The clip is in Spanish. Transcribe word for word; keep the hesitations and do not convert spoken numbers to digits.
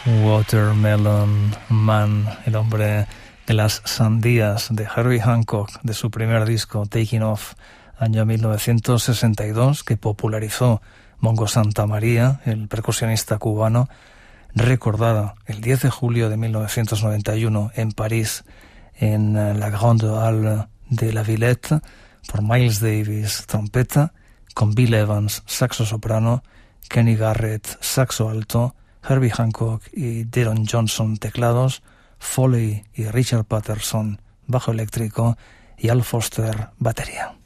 Watermelon Man, el hombre de las sandías, de Herbie Hancock, de su primer disco, Taking Off, año mil novecientos sesenta y dos, que popularizó Mongo Santamaría, el percusionista cubano, recordada el diez de julio de mil novecientos noventa y uno en París, en la Grande Halle de la Villette, por Miles Davis, trompeta, con Bill Evans, saxo soprano, Kenny Garrett, saxo alto, Herbie Hancock y Deron Johnson, teclados, Foley y Richard Patterson, bajo eléctrico, y Al Foster, batería.